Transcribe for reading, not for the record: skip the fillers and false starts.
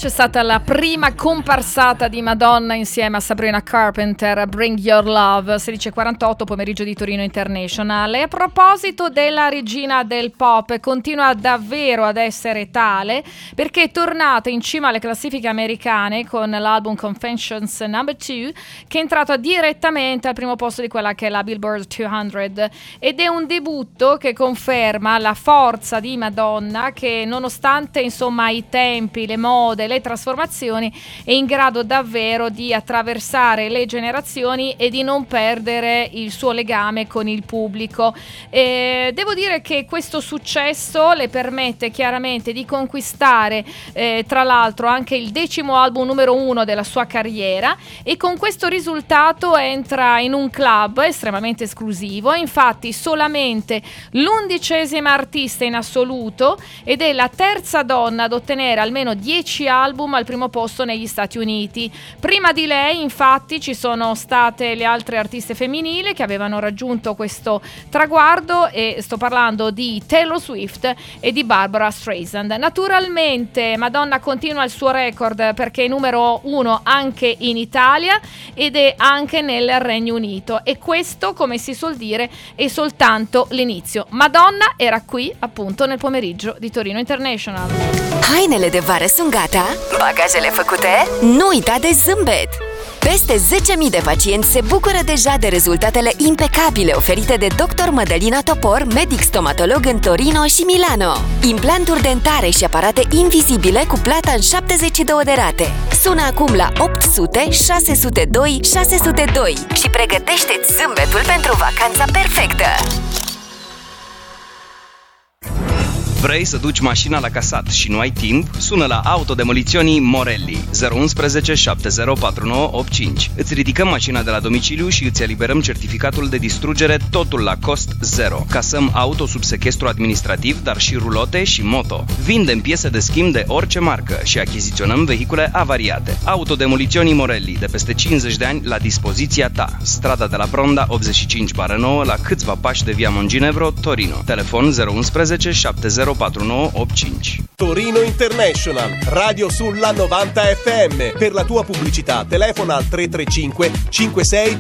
c'è stata la prima comparsata di Madonna insieme a Sabrina Carpenter, Bring Your Love, 16:48, pomeriggio di Torino International. E a proposito della regina del pop, continua davvero ad essere tale perché è tornata in cima alle classifiche americane con l'album Confessions No. 2, che è entrato direttamente al primo posto di quella che è la Billboard 200, ed è un debutto che conferma la forza di Madonna, che nonostante insomma i tempi, le mode, le trasformazioni, è in grado davvero di attraversare le generazioni e di non perdere il suo legame con il pubblico. Devo dire che questo successo le permette chiaramente di conquistare tra l'altro anche il 10° album numero 1 della sua carriera, e con questo risultato entra in un club estremamente esclusivo. Infatti solamente l'11ª artista in assoluto ed è la terza donna ad ottenere almeno 10 album al primo posto negli Stati Uniti. Prima di lei infatti ci sono state le altre artiste femminili che avevano raggiunto questo traguardo, e sto parlando di Taylor Swift e di Barbara Streisand. Naturalmente Madonna continua il suo record perché è numero 1 anche in Italia ed è anche nel Regno Unito, e questo, come si suol dire, è soltanto l'inizio. Madonna era qui appunto nel pomeriggio di Torino International. Hainele de vară sunt gata? Bagajele făcute? Nu uita de zâmbet! Peste 10.000 de pacienți se bucură deja de rezultatele impecabile oferite de Dr. Mădălina Topor, medic stomatolog în Torino și Milano. Implanturi dentare și aparate invizibile cu plata în 72 de rate. Sună acum la 800 602 602 și pregătește-ți zâmbetul pentru vacanța perfectă! Vrei să duci mașina la casat și nu ai timp? Sună la Autodemoliționii Morelli 011 704985. Îți ridicăm mașina de la domiciliu și îți eliberăm certificatul de distrugere, totul la cost zero. Casăm auto sub sechestru administrativ, dar și rulote și moto. Vindem piese de schimb de orice marcă și achiziționăm vehicule avariate. Autodemoliționii Morelli, de peste 50 de ani, la dispoziția ta. Strada de la Bronda 85/9, la câțiva pași de via Monginevro, Torino. Telefon 011 704985. Torino International, radio sulla 90 FM. Per la tua pubblicità telefona al 335 56